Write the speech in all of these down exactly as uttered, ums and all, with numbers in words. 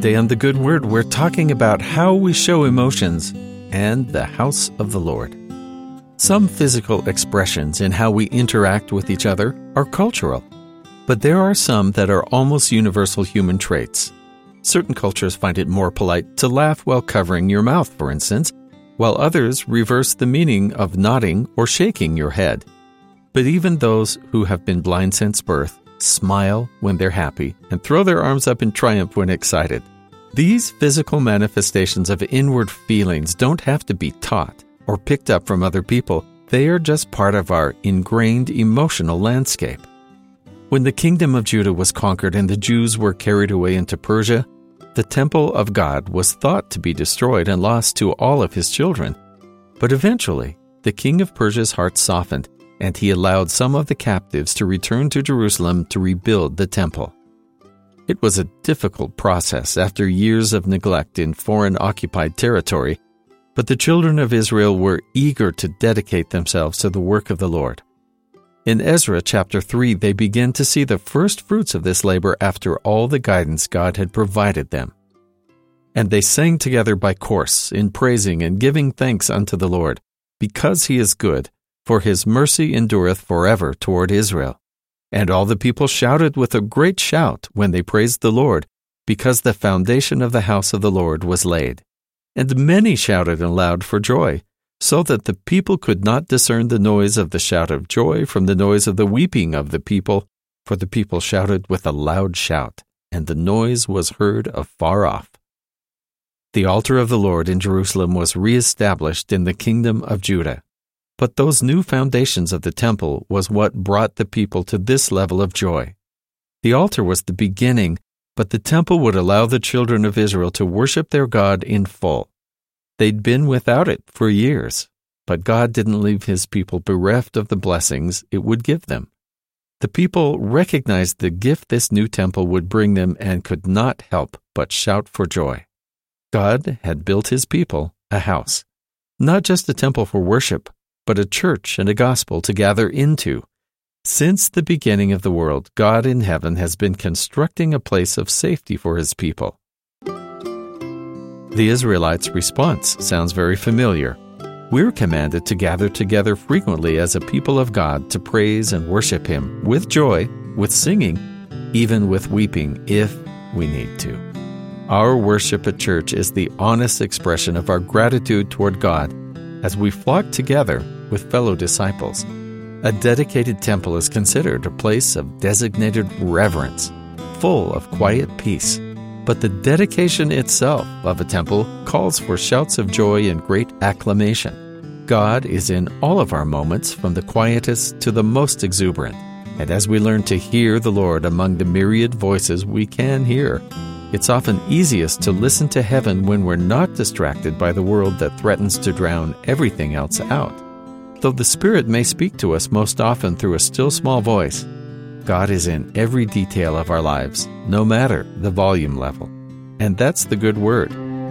Today on The Good Word, we're talking about how we show emotions and the house of the Lord. Some physical expressions in how we interact with each other are cultural, but there are some that are almost universal human traits. Certain cultures find it more polite to laugh while covering your mouth, for instance, while others reverse the meaning of nodding or shaking your head. But even those who have been blind since birth smile when they're happy and throw their arms up in triumph when excited. These physical manifestations of inward feelings don't have to be taught or picked up from other people. They are just part of our ingrained emotional landscape. When the kingdom of Judah was conquered and the Jews were carried away into Persia, the temple of God was thought to be destroyed and lost to all of his children. But eventually, the king of Persia's heart softened, and he allowed some of the captives to return to Jerusalem to rebuild the temple. It was a difficult process after years of neglect in foreign-occupied territory, but the children of Israel were eager to dedicate themselves to the work of the Lord. In Ezra chapter three, they begin to see the first fruits of this labor after all the guidance God had provided them. And they sang together by course in praising and giving thanks unto the Lord, because he is good, for his mercy endureth forever toward Israel. And all the people shouted with a great shout when they praised the Lord, because the foundation of the house of the Lord was laid. And many shouted aloud for joy, so that the people could not discern the noise of the shout of joy from the noise of the weeping of the people, for the people shouted with a loud shout, and the noise was heard afar off. The altar of the Lord in Jerusalem was re-established in the kingdom of Judah. But those new foundations of the temple was what brought the people to this level of joy. The altar was the beginning, but the temple would allow the children of Israel to worship their God in full. They'd been without it for years, but God didn't leave his people bereft of the blessings it would give them. The people recognized the gift this new temple would bring them and could not help but shout for joy. God had built his people a house, not just a temple for worship, but a church and a gospel to gather into. Since the beginning of the world, God in heaven has been constructing a place of safety for his people. The Israelites' response sounds very familiar. We're commanded to gather together frequently as a people of God to praise and worship him with joy, with singing, even with weeping if we need to. Our worship at church is the honest expression of our gratitude toward God as we flock together with fellow disciples. A dedicated temple is considered a place of designated reverence, full of quiet peace. But the dedication itself of a temple calls for shouts of joy and great acclamation. God is in all of our moments, from the quietest to the most exuberant. And as we learn to hear the Lord among the myriad voices we can hear, it's often easiest to listen to heaven when we're not distracted by the world that threatens to drown everything else out. Though the Spirit may speak to us most often through a still small voice, God is in every detail of our lives, no matter the volume level. And that's the good word.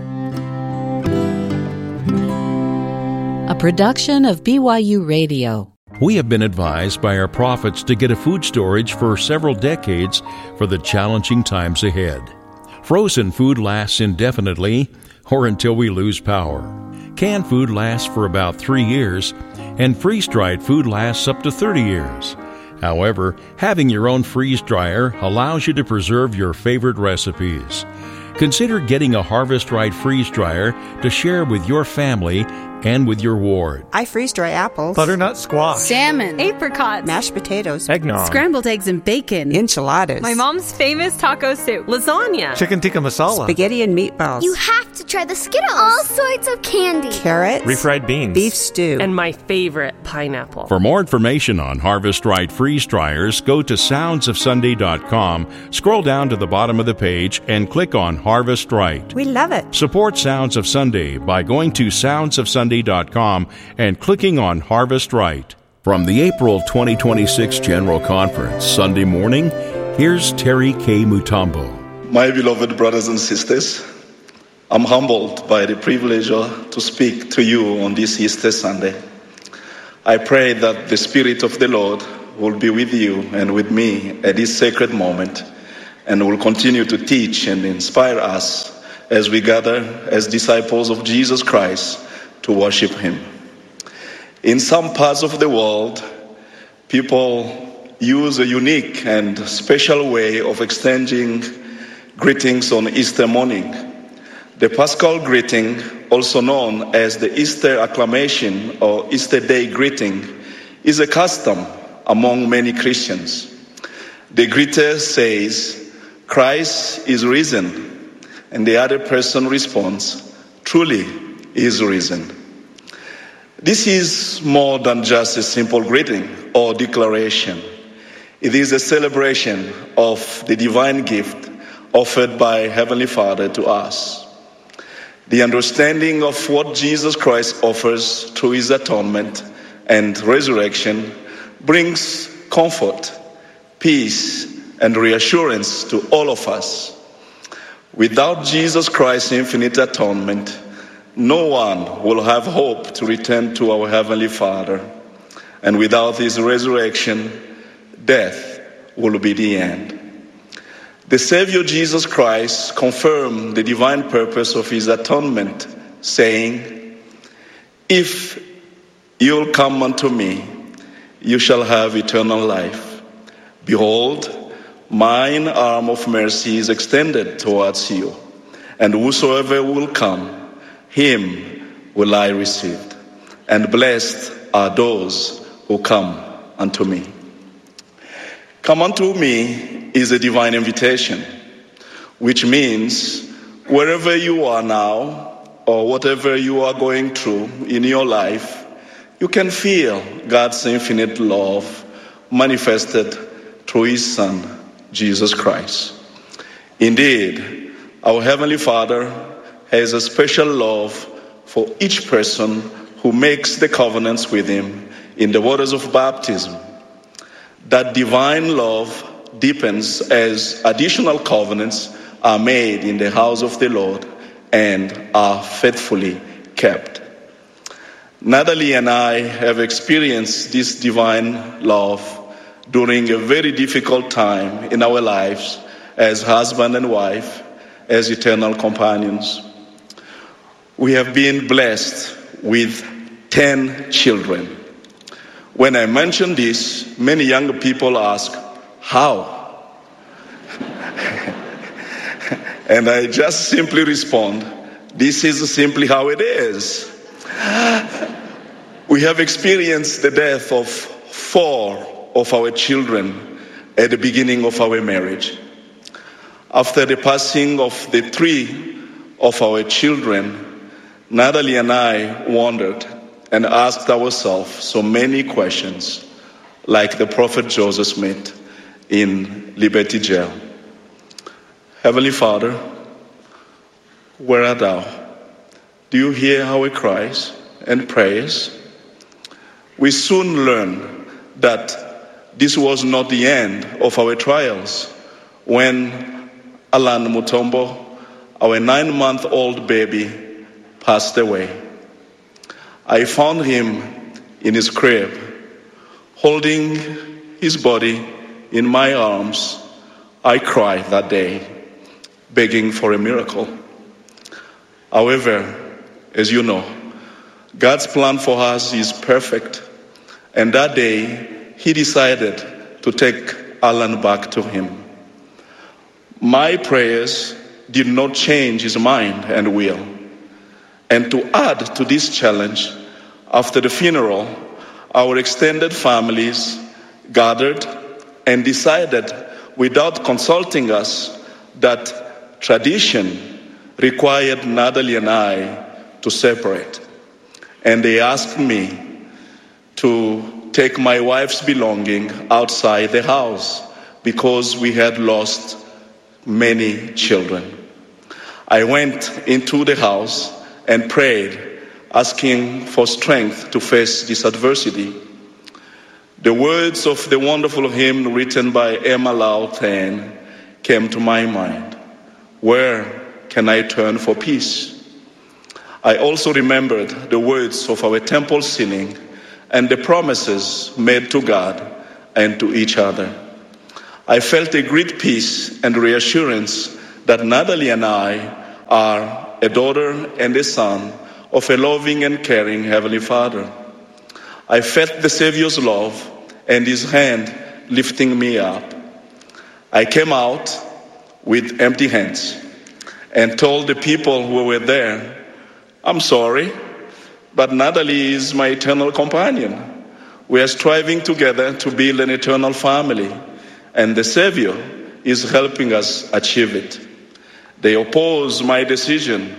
A production of B Y U Radio. We have been advised by our prophets to get a food storage for several decades for the challenging times ahead. Frozen food lasts indefinitely or until we lose power. Canned food lasts for about three years, and freeze-dried food lasts up to thirty years. However, having your own freeze dryer allows you to preserve your favorite recipes. Consider getting a Harvest Right freeze dryer to share with your family and with your ward. I freeze dry apples, butternut squash, salmon, apricots, mashed potatoes, eggnog, scrambled eggs and bacon, enchiladas, my mom's famous taco soup, lasagna, chicken tikka masala, spaghetti and meatballs. You have to try the Skittles. All sorts of candy. Carrots, refried beans, beef stew, and my favorite, pineapple. For more information on Harvest Right freeze dryers, go to sounds of sunday dot com, scroll down to the bottom of the page, and click on Harvest Right. We love it. Support Sounds of Sunday by going to sounds of sunday dot com and clicking on Harvest Right. From the April twenty twenty-six General Conference, Sunday morning, here's Terry K. Mutombo. My beloved brothers and sisters, I'm humbled by the privilege to speak to you on this Easter Sunday. I pray that the Spirit of the Lord will be with you and with me at this sacred moment and will continue to teach and inspire us as we gather as disciples of Jesus Christ to worship him. In some parts of the world, people use a unique and special way of exchanging greetings on Easter morning. The Paschal greeting, also known as the Easter acclamation or Easter Day greeting, is a custom among many Christians. The greeter says, "Christ is risen," and the other person responds, "Truly he is risen." This is more than just a simple greeting or declaration. It is a celebration of the divine gift offered by Heavenly Father to us. The understanding of what Jesus Christ offers through his atonement and resurrection brings comfort, peace, and reassurance to all of us. Without Jesus Christ's infinite atonement, no one will have hope to return to our Heavenly Father. And without his resurrection, death will be the end. The Savior Jesus Christ confirmed the divine purpose of his atonement, saying, "If you'll come unto me, you shall have eternal life. Behold, mine arm of mercy is extended towards you, and whosoever will come, him will I receive. And blessed are those who come unto me." Come unto me is a divine invitation, which means wherever you are now or whatever you are going through in your life, you can feel God's infinite love manifested through his Son, Jesus Christ. Indeed, our Heavenly Father has a special love for each person who makes the covenants with him in the waters of baptism. That divine love deepens as additional covenants are made in the house of the Lord and are faithfully kept. Natalie and I have experienced this divine love during a very difficult time in our lives as husband and wife, as eternal companions. We have been blessed with ten children. When I mention this, many young people ask, "How?" And I just simply respond, "This is simply how it is." We have experienced the death of four of our children at the beginning of our marriage. After the passing of the three of our children, Natalie and I wondered and asked ourselves so many questions, like the prophet Joseph Smith in Liberty Jail. "Heavenly Father, where art thou? Do you hear how he cries and prays?" We soon learned that this was not the end of our trials. When Alan Mutombo, our nine-month-old baby, passed away, I found him in his crib, holding his body in my arms. I cried that day, begging for a miracle. However, as you know, God's plan for us is perfect, and that day he decided to take Alan back to him. My prayers did not change his mind and will. And to add to this challenge, after the funeral, our extended families gathered and decided, without consulting us, that tradition required Natalie and I to separate. And they asked me to take my wife's belongings outside the house because we had lost many children. I went into the house and prayed, asking for strength to face this adversity. The words of the wonderful hymn written by Emma Lauten came to my mind. Where can I turn for peace? I also remembered the words of our temple singing and the promises made to God and to each other. I felt a great peace and reassurance that Natalie and I are a daughter and a son of a loving and caring Heavenly Father. I felt the Savior's love and His hand lifting me up. I came out with empty hands and told the people who were there, I'm sorry, but Natalie is my eternal companion. We are striving together to build an eternal family, and the Savior is helping us achieve it. They oppose my decision,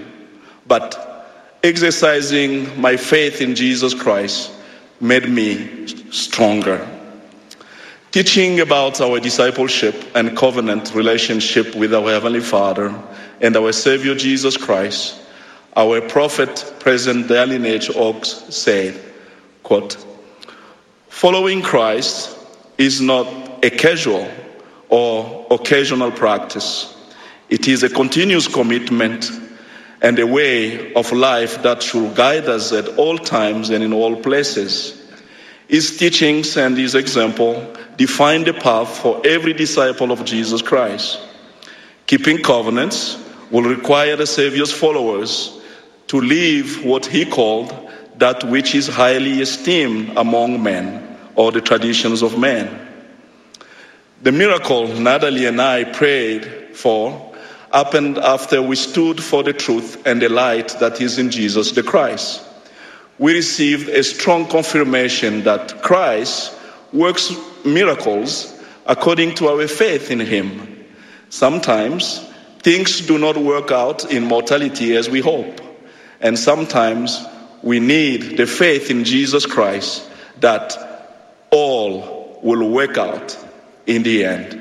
but exercising my faith in Jesus Christ made me stronger. Teaching about our discipleship and covenant relationship with our Heavenly Father and our Savior Jesus Christ, our prophet, President Dallin H. Oaks, said, quote, following Christ is not a casual or occasional practice. It is a continuous commitment and a way of life that should guide us at all times and in all places. His teachings and his example define the path for every disciple of Jesus Christ. Keeping covenants will require the Savior's followers to live what he called that which is highly esteemed among men, or the traditions of men. The miracle Natalie and I prayed for happened after we stood for the truth and the light that is in Jesus the Christ. We received a strong confirmation that Christ works miracles according to our faith in him. Sometimes things do not work out in mortality as we hope, and sometimes we need the faith in Jesus Christ that all will work out in the end.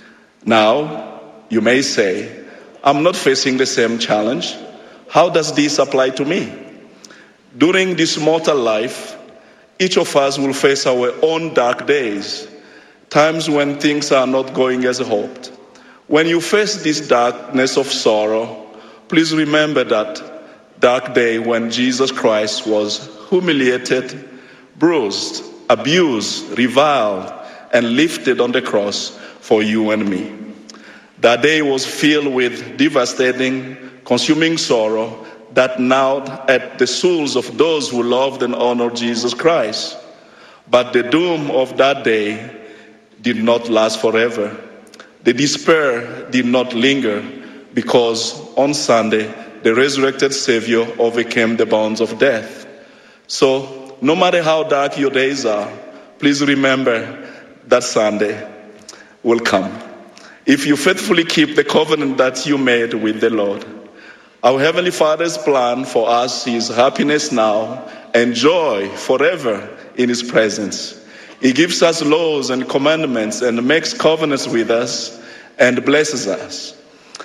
Now, you may say, I'm not facing the same challenge. How does this apply to me? During this mortal life, each of us will face our own dark days, times when things are not going as hoped. When you face this darkness of sorrow, please remember that dark day when Jesus Christ was humiliated, bruised, abused, reviled, and lifted on the cross for you and me. That day was filled with devastating, consuming sorrow that gnawed at the souls of those who loved and honored Jesus Christ. But the doom of that day did not last forever. The despair did not linger, because on Sunday, the resurrected Savior overcame the bonds of death. So, no matter how dark your days are, please remember that Sunday will come if you faithfully keep the covenant that you made with the Lord. Our Heavenly Father's plan for us is happiness now and joy forever in His presence. He gives us laws and commandments and makes covenants with us and blesses us.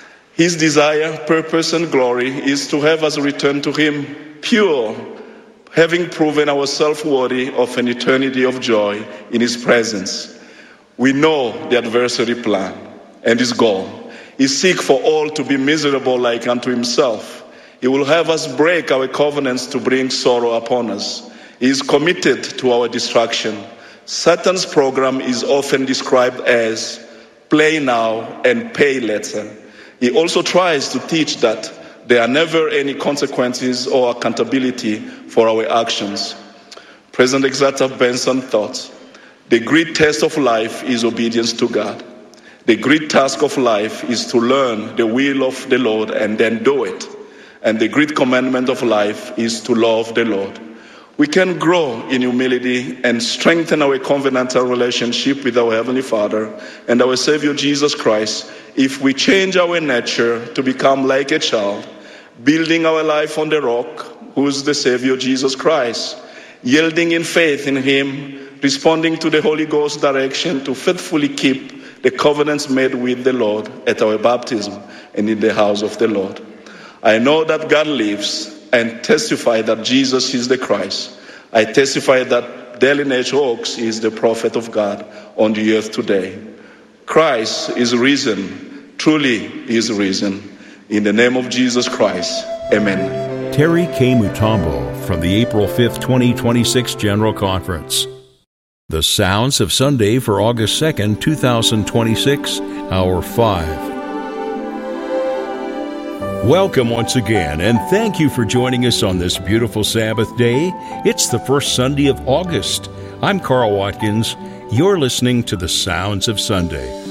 His desire, purpose, and glory is to have us return to Him pure, having proven ourselves worthy of an eternity of joy in His presence. We know the adversary plan and his goal. He seeks for all to be miserable like unto himself. He will have us break our covenants to bring sorrow upon us. He is committed to our destruction. Satan's program is often described as play now and pay later. He also tries to teach that there are never any consequences or accountability for our actions. President Exata Benson thought, the great test of life is obedience to God. The great task of life is to learn the will of the Lord and then do it. And the great commandment of life is to love the Lord. We can grow in humility and strengthen our covenantal relationship with our Heavenly Father and our Savior Jesus Christ if we change our nature to become like a child, building our life on the rock, who is the Savior Jesus Christ, yielding in faith in Him, responding to the Holy Ghost direction to faithfully keep the covenants made with the Lord at our baptism and in the house of the Lord. I know that God lives and testify that Jesus is the Christ. I testify that Dallin H. Oaks is the prophet of God on the earth today. Christ is risen. Truly he is risen. In the name of Jesus Christ, amen. Terry K. Mutombo from the April fifth, twenty twenty-six General Conference. The Sounds of Sunday for August second, twenty twenty-six, Hour five. Welcome once again, and thank you for joining us on this beautiful Sabbath day. It's the first Sunday of August. I'm Carl Watkins. You're listening to The Sounds of Sunday.